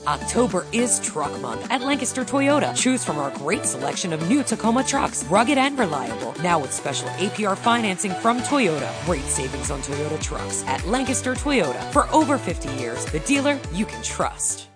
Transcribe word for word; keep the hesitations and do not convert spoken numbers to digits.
October is Truck Month at Lancaster Toyota. Choose from our great selection of new Tacoma trucks, rugged and reliable. Now with special A P R financing from Toyota. Great savings on Toyota trucks at Lancaster Toyota. For over fifty years, the dealer you can trust.